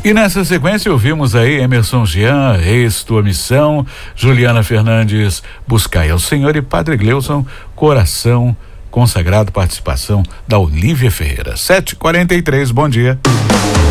E nessa sequência ouvimos aí Emerson Jean, Eis Tua Missão, Juliana Fernandes, Buscai ao Senhor, e Padre Gleuson, Coração Consagrado, participação da Olívia Ferreira. 7h43, bom dia.